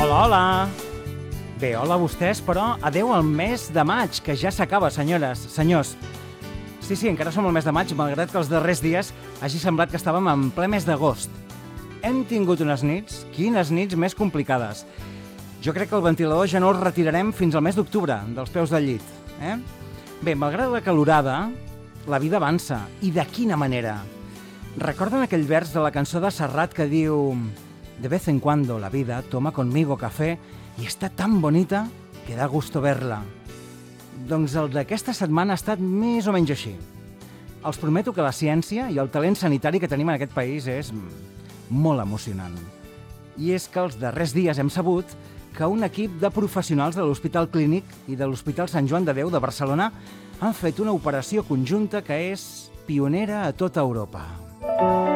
Hola, hola. Bé, hola a vostès, però adeu al mes de maig, que ja s'acaba, senyores, senyors. Sí, encara som al mes de maig, malgrat que els darrers dies hagi semblat que estàvem en ple mes d'agost. Hem tingut unes nits, quines nits més complicades. Jo crec que el ventilador ja no el retirarem fins al mes d'octubre, dels peus del llit. Bé, malgrat la calorada, la vida avança. I de quina manera? Recorden aquell vers de la cançó de Serrat que diu: de vez en cuando la vida toma conmigo café y está tan bonita que da gusto verla. Doncs el d'aquesta setmana ha estat més o menys així. Els prometo que la ciència i el talent sanitari que tenim en aquest país és molt emocionant. I és que els darrers dies hem sabut que un equip de professionals de l'Hospital Clínic i de l'Hospital Sant Joan de Déu de Barcelona han fet una operació conjunta que és pionera a tota Europa.